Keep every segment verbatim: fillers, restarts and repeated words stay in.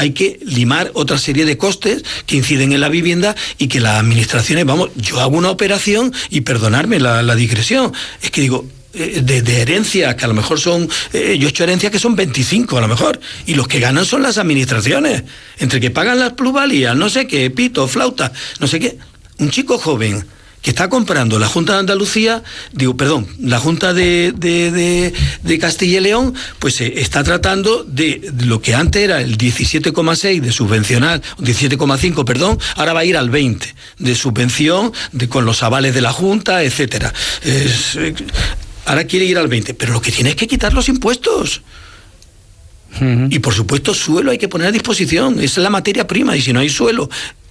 hay que limar otra serie de costes que inciden en la vivienda y que las administraciones, vamos, yo hago una operación y perdonarme la, la digresión, es que digo, De, de herencias, que a lo mejor son, eh, yo he hecho herencias que son veinticinco a lo mejor, y los que ganan son las administraciones, entre que pagan las plusvalías, no sé qué, pito, flauta, no sé qué. Un chico joven que está comprando la Junta de Andalucía, digo, perdón, la Junta de, de, de, de Castilla y León, pues eh, está tratando de, de lo que antes era el diecisiete coma seis de subvencional, diecisiete coma cinco, perdón, ahora va a ir al veinte de subvención, de, con los avales de la Junta, etcétera. Es, eh, Ahora quiere ir al veinte, pero lo que tiene es que quitar los impuestos. Uh-huh. Y por supuesto, suelo hay que poner a disposición. Esa es la materia prima. Y si no hay suelo,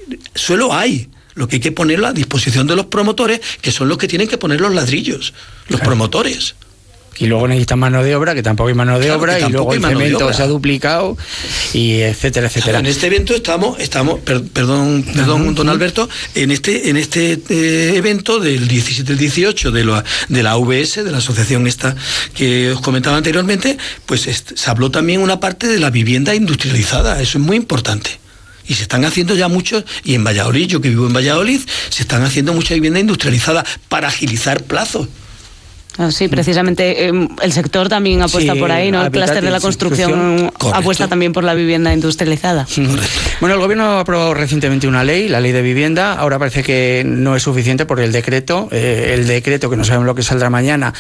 suelo hay. Lo que hay que ponerlo a disposición de los promotores, que son los que tienen que poner los ladrillos, los claro. promotores. Y luego necesitan mano de obra, que tampoco hay mano de claro, obra, y luego el cemento se ha duplicado, y etcétera, etcétera. Claro, en este evento estamos, estamos per, perdón, perdón, uh-huh. don Alberto, en este, en este eh, evento del diecisiete al dieciocho de la, de la A V S, de la asociación esta que os comentaba anteriormente, pues est- se habló también una parte de la vivienda industrializada, eso es muy importante. Y se están haciendo ya muchos, y en Valladolid, yo que vivo en Valladolid, se están haciendo mucha vivienda industrializada para agilizar plazos. Ah, sí, precisamente eh, el sector también apuesta sí, por ahí, ¿no? El clúster de la construcción apuesta también por la vivienda industrializada. Correcto. Bueno, el gobierno aprobó recientemente una ley, la ley de vivienda. Ahora parece que no es suficiente por el decreto. Eh, el decreto, que no sabemos lo que saldrá mañana,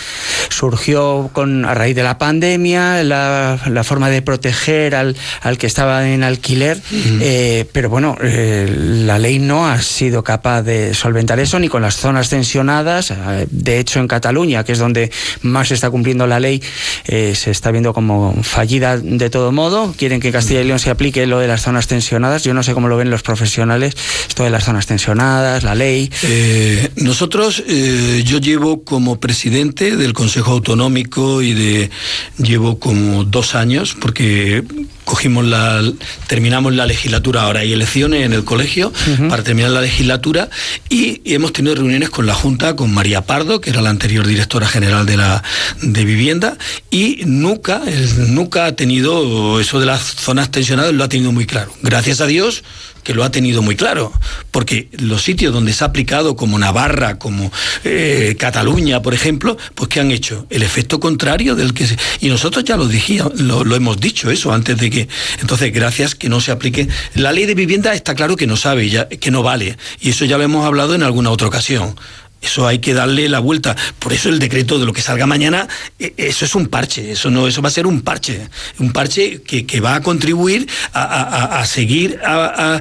surgió con a raíz de la pandemia, la, la forma de proteger al, al que estaba en alquiler. Uh-huh. Eh, pero bueno, eh, la ley no ha sido capaz de solventar eso, ni con las zonas tensionadas. De hecho, en Cataluña, que es donde más se está cumpliendo la ley, eh, se está viendo como fallida de todo modo. Quieren que Castilla y León se aplique lo de las zonas tensionadas. Yo no sé cómo lo ven los profesionales, esto de las zonas tensionadas, la ley. Eh, nosotros, eh, yo llevo como presidente del Consejo Autonómico y de llevo como dos años, porque cogimos la, terminamos la legislatura, ahora hay elecciones en el colegio uh-huh. para terminar la legislatura, y, y hemos tenido reuniones con la Junta, con María Pardo, que era la anterior directora general de la de vivienda, y nunca, el, nunca ha tenido eso de las zonas tensionadas, lo ha tenido muy claro. Gracias a Dios que lo ha tenido muy claro, porque los sitios donde se ha aplicado, como Navarra, como eh, Cataluña, por ejemplo, pues ¿qué han hecho? El efecto contrario del que se... Y nosotros ya lo, dijía, lo, lo hemos dicho eso antes de que... Entonces, gracias que no se aplique... La ley de vivienda está claro que no sabe, ya, que no vale, y eso ya lo hemos hablado en alguna otra ocasión. Eso hay que darle la vuelta. Por eso el decreto de lo que salga mañana, eso es un parche, eso no, eso va a ser un parche, un parche que, que va a contribuir a, a, a seguir a, a,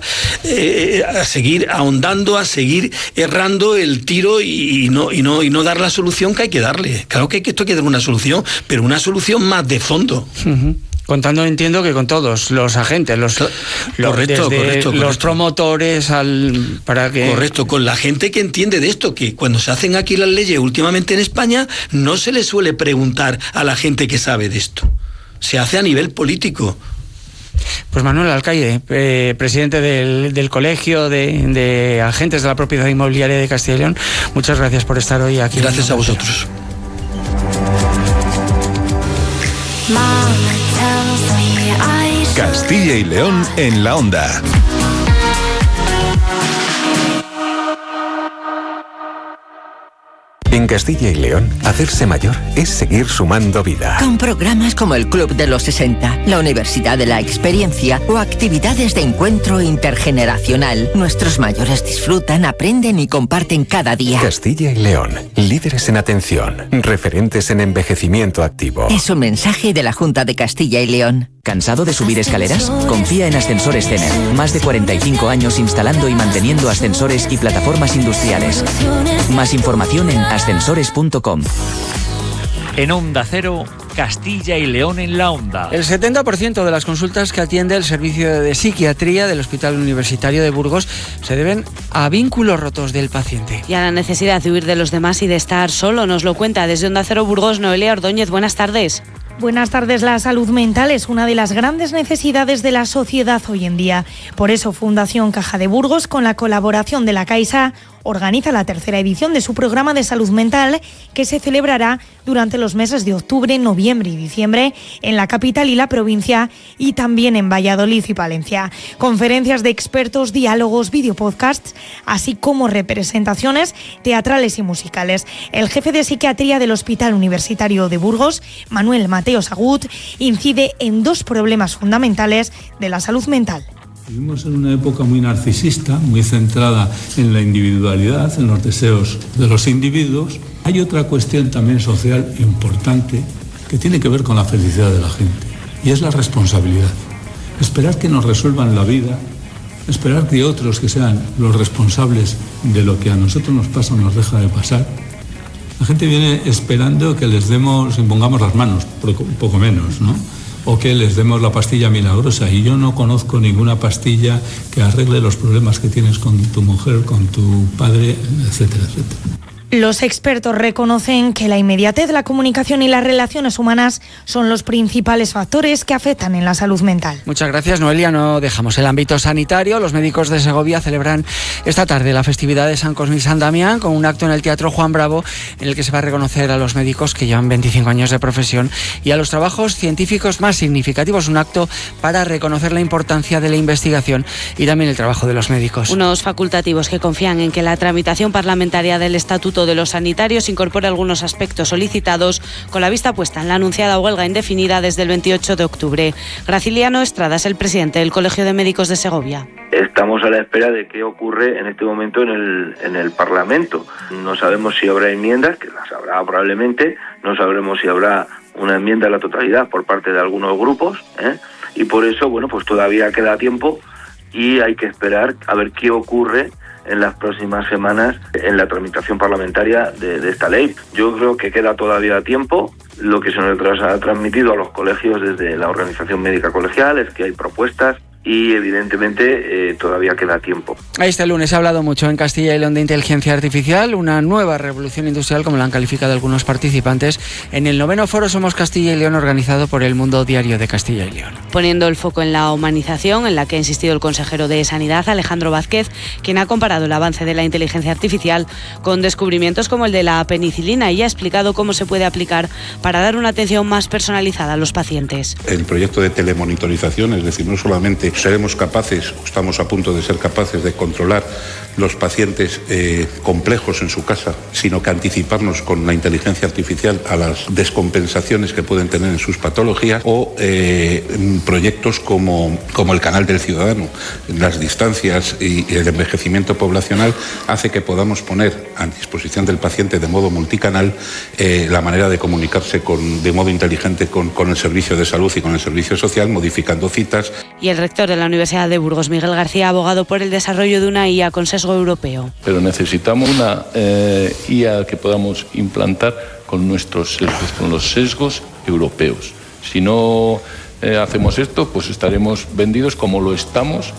a seguir ahondando, a seguir errando el tiro y, y no y no y no dar la solución que hay que darle. Claro que esto hay que dar una solución, pero una solución más de fondo. Uh-huh. Contando, entiendo que con todos los agentes, los, los, correcto, desde correcto, los correcto. promotores, al, para que... Correcto, con la gente que entiende de esto, que cuando se hacen aquí las leyes últimamente en España, no se le suele preguntar a la gente que sabe de esto. Se hace a nivel político. Pues Manuel Alcaide, eh, presidente del, del Colegio de, de Agentes de la Propiedad Inmobiliaria de Castilla y León, muchas gracias por estar hoy aquí. Gracias a vosotros. Castilla y León en la onda. En Castilla y León, hacerse mayor es seguir sumando vida. Con programas como el Club de los sesenta, la Universidad de la Experiencia o actividades de encuentro intergeneracional, nuestros mayores disfrutan, aprenden y comparten cada día. Castilla y León, líderes en atención, referentes en envejecimiento activo. Es un mensaje de la Junta de Castilla y León. ¿Cansado de subir escaleras? Confía en Ascensores Cener. Más de cuarenta y cinco años instalando y manteniendo ascensores y plataformas industriales. Más información en ascensores punto com. En Onda Cero, Castilla y León en la onda. El setenta por ciento de las consultas que atiende el servicio de psiquiatría del Hospital Universitario de Burgos se deben a vínculos rotos del paciente. Y a la necesidad de huir de los demás y de estar solo, nos lo cuenta desde Onda Cero Burgos Noelia Ordóñez. Buenas tardes. Buenas tardes. La salud mental es una de las grandes necesidades de la sociedad hoy en día. Por eso Fundación Caja de Burgos, con la colaboración de la Caixa, organiza la tercera edición de su programa de salud mental, que se celebrará durante los meses de octubre, noviembre y diciembre en la capital y la provincia, y también en Valladolid y Palencia. Conferencias de expertos, diálogos, videopodcasts, así como representaciones teatrales y musicales. El jefe de psiquiatría del Hospital Universitario de Burgos, Manuel Mateo Sagut, incide en dos problemas fundamentales de la salud mental. Vivimos en una época muy narcisista, muy centrada en la individualidad, en los deseos de los individuos. Hay otra cuestión también social importante que tiene que ver con la felicidad de la gente, y es la responsabilidad. Esperar que nos resuelvan la vida, esperar que otros que sean los responsables de lo que a nosotros nos pasa o nos deja de pasar. La gente viene esperando que les demos, impongamos las manos, un poco menos, ¿no? O que les demos la pastilla milagrosa, y yo no conozco ninguna pastilla que arregle los problemas que tienes con tu mujer, con tu padre, etcétera, etcétera. Los expertos reconocen que la inmediatez, la comunicación y las relaciones humanas son los principales factores que afectan en la salud mental. Muchas gracias, Noelia. No dejamos el ámbito sanitario. Los médicos de Segovia celebran esta tarde la festividad de San Cosme y San Damián con un acto en el Teatro Juan Bravo en el que se va a reconocer a los médicos que llevan veinticinco años de profesión y a los trabajos científicos más significativos. Un acto para reconocer la importancia de la investigación y también el trabajo de los médicos. Unos facultativos que confían en que la tramitación parlamentaria del Estatuto de los Sanitarios incorpora algunos aspectos solicitados con la vista puesta en la anunciada huelga indefinida desde el veintiocho de octubre. Graciliano Estrada es el presidente del Colegio de Médicos de Segovia. Estamos a la espera de qué ocurre en este momento en el, en el Parlamento. No sabemos si habrá enmiendas, que las habrá probablemente, no sabremos si habrá una enmienda a la totalidad por parte de algunos grupos, ¿eh? Y por eso, bueno, pues todavía queda tiempo y hay que esperar a ver qué ocurre en las próximas semanas en la tramitación parlamentaria de, de esta ley. Yo creo que queda todavía tiempo. Lo que se nos ha transmitido a los colegios desde la Organización Médica Colegial es que hay propuestas y evidentemente eh, todavía queda tiempo. Este lunes se ha hablado mucho en Castilla y León de inteligencia artificial, una nueva revolución industrial, como la han calificado algunos participantes, en el noveno foro Somos Castilla y León, organizado por el Mundo Diario de Castilla y León. Poniendo el foco en la humanización, en la que ha insistido el consejero de Sanidad, Alejandro Vázquez, quien ha comparado el avance de la inteligencia artificial con descubrimientos como el de la penicilina y ha explicado cómo se puede aplicar para dar una atención más personalizada a los pacientes. El proyecto de telemonitorización, es decir, no solamente seremos capaces, o estamos a punto de ser capaces de controlar los pacientes eh, complejos en su casa, sino que anticiparnos con la inteligencia artificial a las descompensaciones que pueden tener en sus patologías, o eh, proyectos como, como el Canal del Ciudadano. Las distancias y el envejecimiento poblacional hace que podamos poner a disposición del paciente de modo multicanal eh, la manera de comunicarse con, de modo inteligente con, con el servicio de salud y con el servicio social, modificando citas. Y el rector de la Universidad de Burgos, Miguel García, ha abogado por el desarrollo de una I A con sesgo europeo. Pero necesitamos una eh, I A que podamos implantar con nuestros sesgos, con los sesgos europeos. Si no eh, hacemos esto, pues estaremos vendidos como lo estamos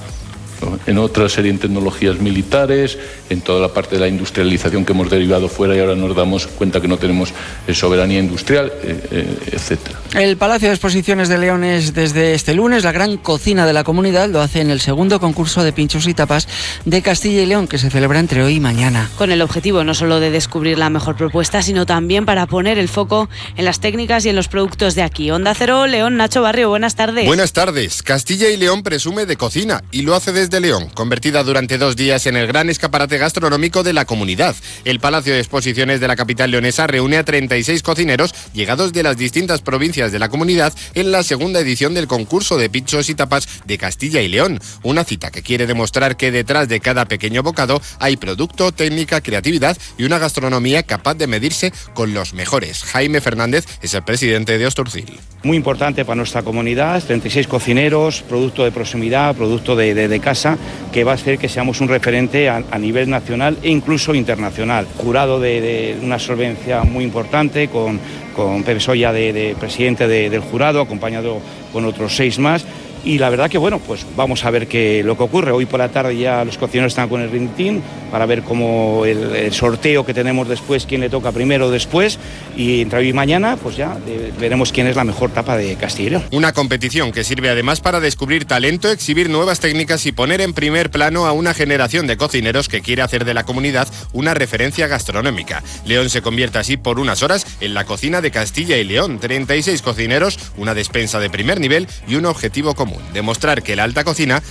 en otra serie de tecnologías militares, en toda la parte de la industrialización que hemos derivado fuera y ahora nos damos cuenta que no tenemos soberanía industrial, eh, eh, etcétera. El Palacio de Exposiciones de León es desde este lunes la gran cocina de la comunidad. Lo hace en el segundo concurso de pinchos y tapas de Castilla y León, que se celebra entre hoy y mañana. Con el objetivo no solo de descubrir la mejor propuesta, sino también para poner el foco en las técnicas y en los productos de aquí. Onda Cero, León, Nacho Barrio, buenas tardes. Buenas tardes. Castilla y León presume de cocina y lo hace desde de León, convertida durante dos días en el gran escaparate gastronómico de la comunidad. El Palacio de Exposiciones de la capital leonesa reúne a treinta y seis cocineros llegados de las distintas provincias de la comunidad en la segunda edición del concurso de pinchos y tapas de Castilla y León. Una cita que quiere demostrar que detrás de cada pequeño bocado hay producto, técnica, creatividad y una gastronomía capaz de medirse con los mejores. Jaime Fernández es el presidente de Osturcil. Muy importante para nuestra comunidad, treinta y seis cocineros, producto de proximidad, producto de, de, de casa, que va a hacer que seamos un referente a, a nivel nacional e incluso internacional. Jurado de, de una solvencia muy importante, con, con Pepe Soya de, de presidente de, del jurado, acompañado con otros seis más, y la verdad que bueno, pues vamos a ver qué lo que ocurre. Hoy por la tarde ya los cocineros están con el Ring Team para ver cómo el, el sorteo que tenemos después, quién le toca primero o después, y entre hoy y mañana pues ya de, veremos quién es la mejor tapa de Castilla y León. Una competición que sirve además para descubrir talento, exhibir nuevas técnicas y poner en primer plano a una generación de cocineros que quiere hacer de la comunidad una referencia gastronómica. León se convierte así por unas horas en la cocina de Castilla y León. treinta y seis cocineros, una despensa de primer nivel y un objetivo común: demostrar que la alta cocina